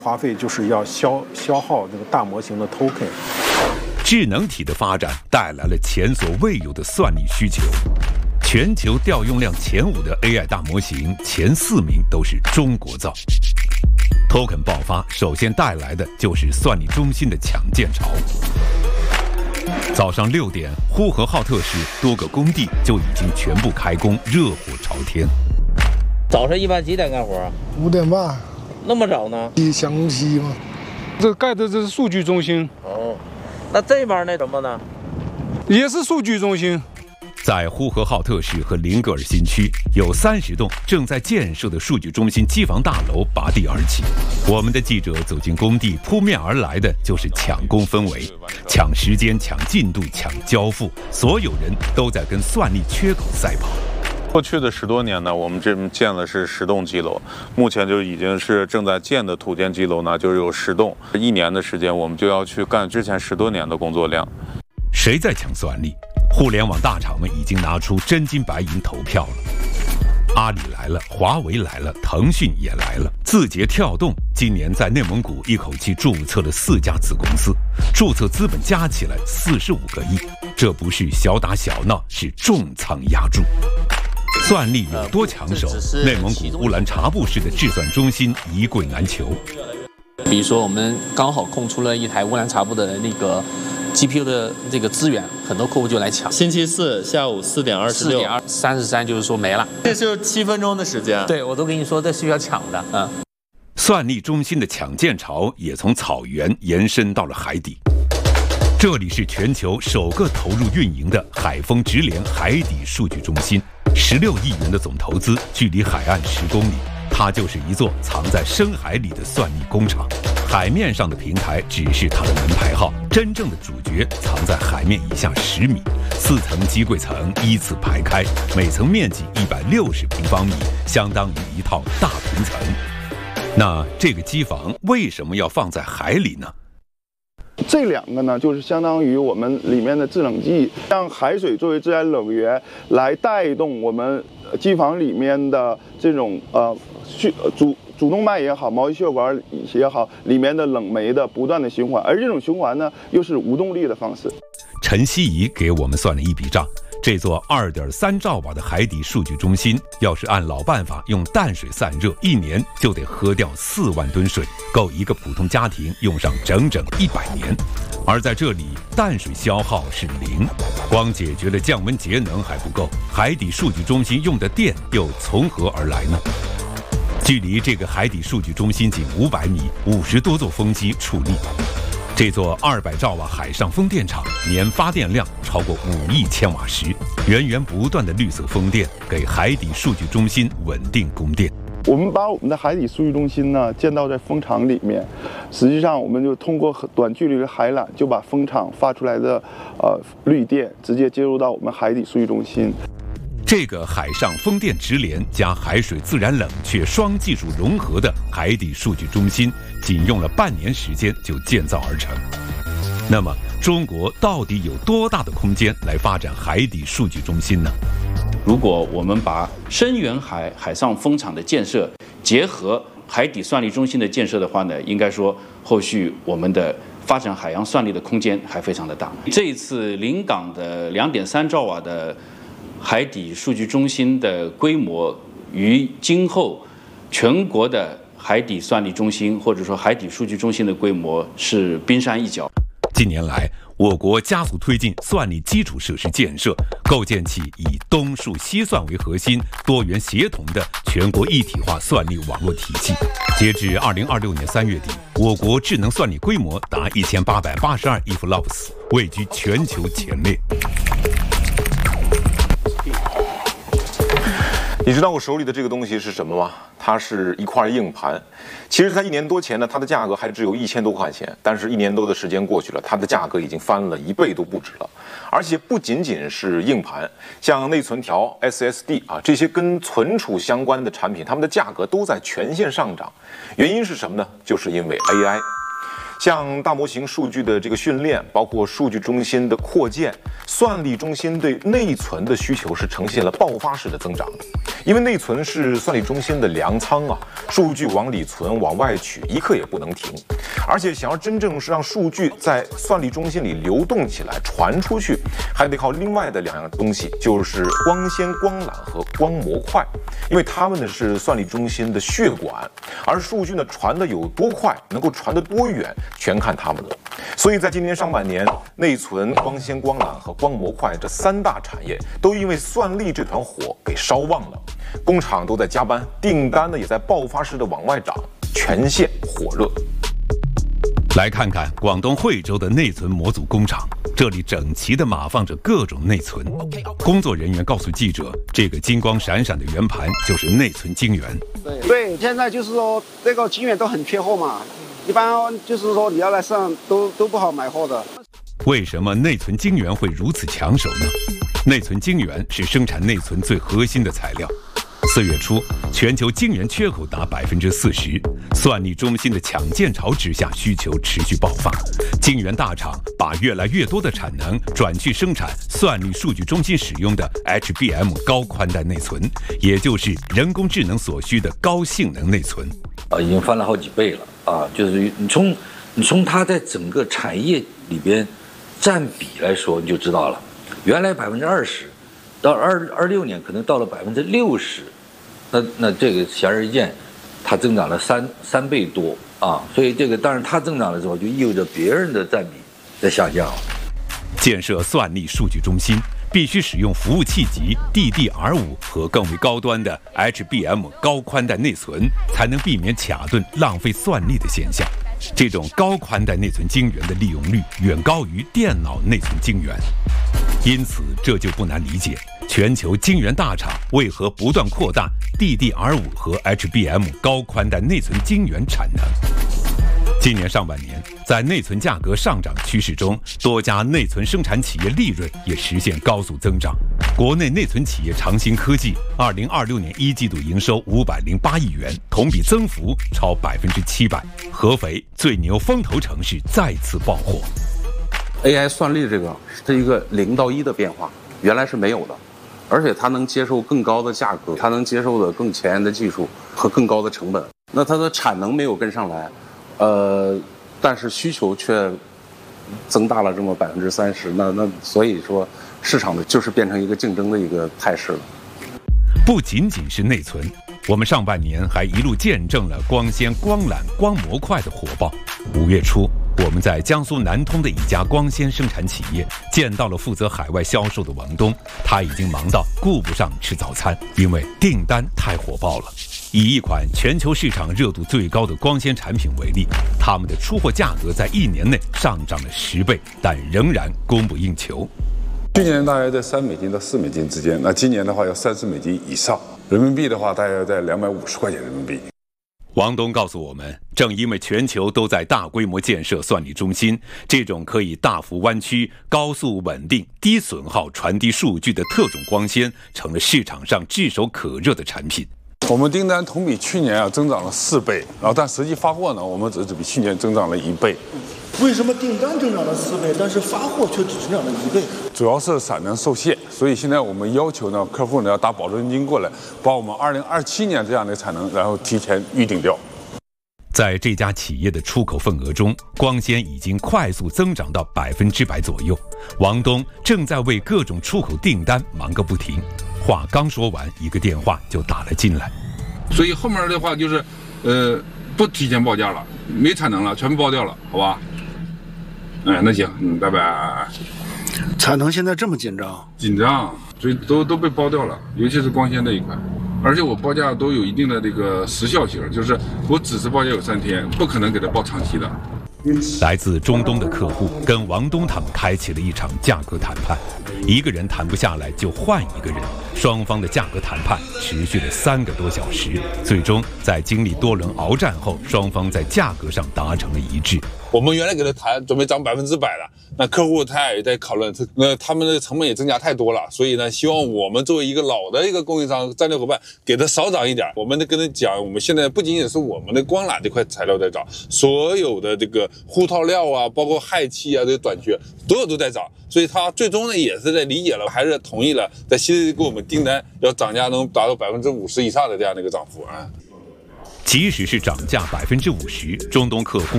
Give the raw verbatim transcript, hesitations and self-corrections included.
花费就是要消消耗这个大模型的 token。 智能体的发展带来了前所未有的算力需求，全球调用量前五的 A I 大模型前四名都是中国造。token 爆发首先带来的就是算力中心的抢建潮。早上六点，呼和浩特市多个工地就已经全部开工，热火朝天。 早上一般几点干活啊？ 五点半。 那么早呢？ 想工期吗？ 这盖的这是数据中心。 哦，那这边那什么呢？ 也是数据中心。 在呼和浩特市和林格尔新区，有三十栋正在建设的数据中心机房大楼拔地而起。我们的记者走进工地，扑面而来的就是抢工氛围，抢时间、抢进度、抢交付，所有人都在跟算力缺口赛跑。 过去的十多年呢，我们这建了是十栋机楼，目前就已经是正在建的土建机楼呢，就是有十栋。一年的时间，我们就要去干之前十多年的工作量。 谁在抢算力？互联网大厂们已经拿出真金白银投票了。阿里来了，华为来了，腾讯也来了。字节跳动今年在内蒙古一口气注册了四家子公司，注册资本加起来四十五个亿，这不是小打小闹，是重仓压注。算力有多抢手？内蒙古乌兰察布市的制算中心一柜难求。 比如说，我们刚好空出了一台乌兰察布的那个 G P U 的这个资源，很多客户就来抢。 星期四下午四点二十六， 三十三就是说没了， 这就是七分钟的时间。 对，我都跟你说，这是要抢的。嗯， 算力中心的抢建潮也从草原延伸到了海底。这里是全球首个投入运营的海丰直联海底数据中心，十六亿元的总投资，距离海岸十公里。它就是一座藏在深海里的算力工厂，海面上的平台只是它的门牌号，真正的主角藏在海面以下十米，四层机柜层依次排开，每层面积一百六十平方米，相当于一套大平层。那这个机房为什么要放在海里呢？ 这两个呢，就是相当于我们里面的制冷剂，让海水作为自然冷源来带动我们机房里面的这种呃血主主动脉也好，毛细血管也好，里面的冷媒的不断的循环，而这种循环呢，又是无动力的方式。 陈希怡给我们算了一笔账，这座 二点三兆瓦的海底数据中心，要是按老办法用淡水散热，一年就得喝掉四万吨水，够一个普通家庭用上整整一百年。而在这里，淡水消耗是零，光解决了降温节能还不够，海底数据中心用的电又从何而来呢？距离这个海底数据中心仅五百米，五十多座风机矗立。这座二百兆瓦海上风电场年发电量超过五亿千瓦时，源源不断的绿色风电给海底数据中心稳定供电。 我们把我们的海底数据中心呢建到在风场里面，实际上我们就通过短距离的海缆，就把风场发出来的呃绿电直接接入到我们海底数据中心。 这个海上风电直联加海水自然冷却双技术融合的海底数据中心，仅用了半年时间就建造而成。那么，中国到底有多大的空间来发展海底数据中心呢？ 如果我们把深远海海上风场的建设结合海底算力中心的建设的话呢，应该说后续我们的发展海洋算力的空间还非常的大。这一次临港的两点三兆瓦的海底数据中心的规模，与今后全国的海底算力中心或者说海底数据中心的规模是冰山一角。 近年来，我国加速推进算力基础设施建设，构建起以东数西算为核心、多元协同的全国一体化算力网络体系。截至二零二六年三月底，我国智能算力规模达一千八百八十二亿 flops， 位居全球前列。 你知道我手里的这个东西是什么吗？它是一块硬盘。其实它一年多前呢，它的价格还只有一千多块钱，但是一年多的时间过去了，它的价格已经翻了一倍都不止了。而且不仅仅是硬盘，像内存条、S S D 啊这些跟存储相关的产品，它们的价格都在全线上涨。原因是什么呢？就是因为 A I。 像大模型数据的这个训练，包括数据中心的扩建，算力中心对内存的需求是呈现了爆发式的增长的。因为内存是算力中心的粮仓啊，数据往里存、往外取，一刻也不能停。而且想要真正是让数据在算力中心里流动起来、传出去，还得靠另外的两样东西，就是光纤光缆和光模块。因为它们呢是算力中心的血管，而数据呢传的有多快，能够传得多远，全看它们了。所以在今年上半年，内存、光纤光缆和光模块这三大产业都因为算力这团火给烧旺了，工厂都在加班，订单呢也在爆发式的往外涨，全线火热。 来看看广东惠州的内存模组工厂，这里整齐地码放着各种内存。工作人员告诉记者，这个金光闪闪的圆盘就是内存晶圆。 对，现在就是说这个晶圆都很缺货嘛，一般就是说你要来上都都不好买货的。 为什么内存晶圆会如此抢手呢？内存晶圆是生产内存最核心的材料。四月初，全球晶圆缺口达百分之四十，算力中心的抢建潮之下，需求持续爆发。晶圆大厂把越来越多的产能转去生产算力数据中心使用的 H B M 高宽带内存，也就是人工智能所需的高性能内存。 啊，已经翻了好几倍了啊！就是你从你从它在整个产业里边占比来说，你就知道了，原来百分之二十。到二二六年可能到了百分之六十，那那这个显而易见，它增长了三三倍多啊！所以这个当然它增长的时候，就意味着别人的占比在下降。 建设算力数据中心必须使用服务器级 D D R 五 和更为高端的 H B M 高宽带内存，才能避免卡顿浪费算力的现象。这种高宽带内存晶圆的利用率远高于电脑内存晶圆，因此这就不难理解全球晶圆大厂为何不断扩大 D D R 五 和 H B M 高宽带内存晶圆产能。今年上半年，在内存价格上涨趋势中，多家内存生产企业利润也实现高速增长。国内内存企业长兴科技二零二六年一季度营收五百零八亿元，同比增幅超百分之七百。合肥最牛风投城市再次爆火。 A I 算力这个是一个零到一的变化，原来是没有的，而且它能接受更高的价格，它能接受的更前沿的技术和更高的成本。那它的产能没有跟上来，呃，但是需求却增大了这么百分之三十，那那所以说市场的就是变成一个竞争的一个态势了。 不仅仅是内存，我们上半年还一路见证了光纤、光缆、光模块的火爆。五月初，我们在江苏南通的一家光纤生产企业见到了负责海外销售的王东，他已经忙到顾不上吃早餐，因为订单太火爆了。以一款全球市场热度最高的光纤产品为例，他们的出货价格在一年内上涨了十倍，但仍然供不应求。 去年大约在三美金到四美金之间，那今年的话要三十美金以上，人民币的话大约在两百五十块钱人民币。 王东告诉我们，正因为全球都在大规模建设算力中心，这种可以大幅弯曲、高速稳定、低损耗传递数据的特种光纤，成了市场上炙手可热的产品。 我们订单同比去年啊增长了四倍，然后但实际发货呢，我们只是比去年增长了一倍。 为什么订单增长了四倍，但是发货却只增长了一倍？ 主要是产能受限，所以现在我们要求呢，客户呢要打保证金过来，把我们二零二七年这样的产能，然后提前预定掉。 在这家企业的出口份额中，光纤已经快速增长到百分之百左右。王东正在为各种出口订单忙个不停。话刚说完，一个电话就打了进来。 所以后面的话就是，呃，不提前报价了，没产能了，全部报掉了，好吧？哎，那行，嗯，拜拜。 产能现在这么紧张？ 紧张，所以都都被包掉了，尤其是光纤这一块。而且我报价都有一定的这个时效性，就是我只是报价有三天，不可能给他报长期的。 来自中东的客户跟王东他们开启了一场价格谈判，一个人谈不下来就换一个人，双方的价格谈判持续了三个多小时，最终在经历多轮鏖战后，双方在价格上达成了一致。 我们原来给他谈准备涨百分之百了，那客户他也在讨论，那他们的成本也增加太多了，所以呢，希望我们作为一个老的一个供应商战略伙伴，给他少涨一点。我们跟他讲，我们现在不仅仅是我们的光缆这块材料在涨，所有的这个护套料啊，包括氦气啊这些短缺，所有都在涨，所以它最终呢也是在理解了，还是同意了在新世纪给我们订单要涨价能达到百分之五十以上的这样的一个涨幅啊。 即使是涨价百分之五十，中东客户